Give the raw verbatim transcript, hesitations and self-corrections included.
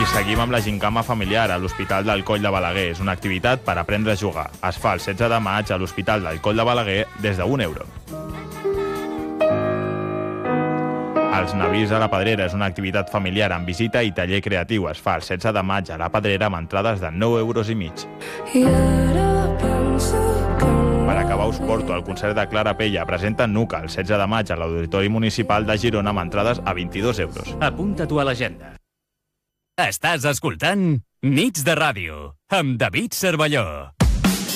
seguim amb la gincama familiar a l'Hospital del Coll de Balaguer. És una activitat per aprendre a jugar. Es fa el setze de maig a l'Hospital del Coll de Balaguer des d'un euro. Els Navis a la Pedrera és una activitat familiar amb visita i taller creatiu. Es fa el setze de maig a la Pedrera amb entrades de nou euros i mig. Per acabar us porto el concert de Clara Pella. Presenta Nuca el setze de maig a l'Auditori Municipal de Girona amb entrades a vint-i-dos euros. Apunta-t'ho a l'agenda. Estàs escoltant Nits de Ràdio amb David Cervelló.